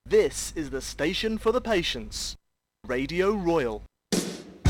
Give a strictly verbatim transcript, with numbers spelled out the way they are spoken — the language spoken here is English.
This is the station for the patients. Radio Royal.